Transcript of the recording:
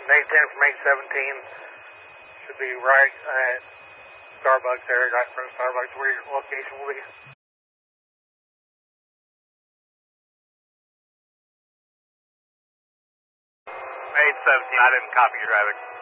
May 10 from 817. Should be right at Starbucks there, right in front of Starbucks, where your location will be. 817, I didn't copy your driving.